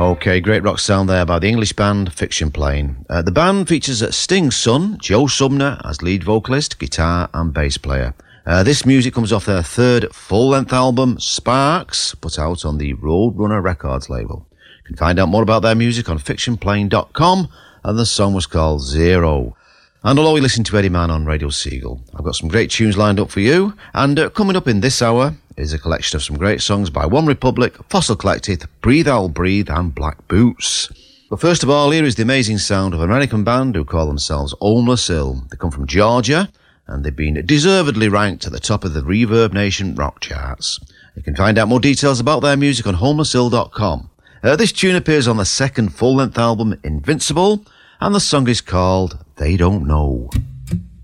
Okay, great rock sound there by the English band Fiction Plane. The band features Sting's son, Joe Sumner, as lead vocalist, guitar and bass player. This music comes off their third full-length album, Sparks, put out on the Roadrunner Records label. You can find out more about their music on fictionplane.com, and the song was called Zero. And although we listen to Eddie Mann on Radio Seagull, I've got some great tunes lined up for you, and coming up in this hour is a collection of some great songs by One Republic, Fossil Collective, Breathe I'll Breathe and Black Boots. But first of all, here is the amazing sound of an American band who call themselves Homeless Hill. They come from Georgia, and they've been deservedly ranked at the top of the Reverb Nation rock charts. You can find out more details about their music on homelesshill.com. This tune appears on the second full-length album, Invincible, and the song is called They Don't Know.